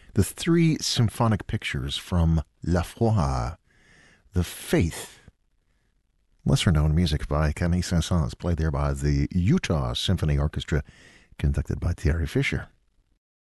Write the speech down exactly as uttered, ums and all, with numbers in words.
the three symphonic pictures from La Foi, The Faith, lesser known music by Camille Saint-Saëns, played there by the Utah Symphony Orchestra, conducted by Thierry Fisher.